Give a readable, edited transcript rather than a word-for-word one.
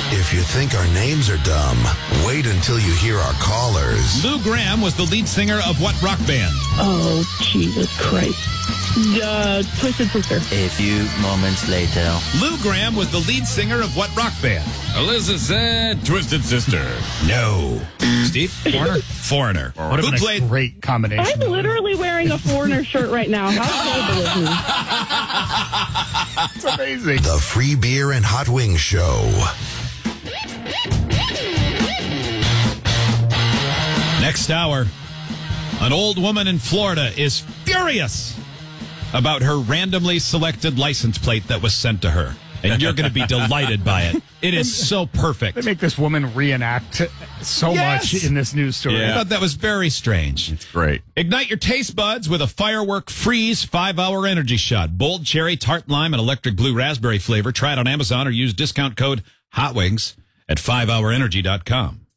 If you think our names are dumb, wait until you hear our callers. Lou Gramm was the lead singer of what rock band? Oh, Jesus Christ. Twisted Sister. A few moments later. Lou Gramm was the lead singer of what rock band? Alyssa said Twisted Sister. No. Steve? Foreigner? Foreigner. Would have been a great combination. I'm literally wearing a Foreigner shirt right now. How terrible is me? It's amazing. The Free Beer and Hot Wings Show. Next hour, an old woman in Florida is furious about her randomly selected license plate that was sent to her. And you're going to be delighted by it. It is so perfect. They make this woman reenact so much in this news story. I thought that was very strange. It's great. Ignite your taste buds with a Firework Freeze 5-hour energy shot. Bold cherry, tart lime, and electric blue raspberry flavor. Try it on Amazon or use discount code HOTWINGS at 5hourenergy.com.